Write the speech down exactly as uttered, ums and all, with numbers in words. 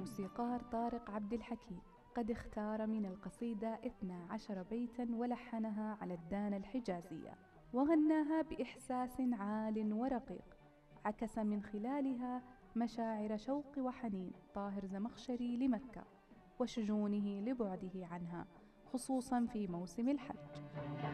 الموسيقار طارق عبد الحكيم قد اختار من القصيدة اثنا عشر بيتاً ولحنها على الدانة الحجازية، وغناها بإحساس عال ورقيق عكس من خلالها مشاعر شوق وحنين طاهر زمخشري لمكة وشجونه لبعده عنها، خصوصاً في موسم الحج.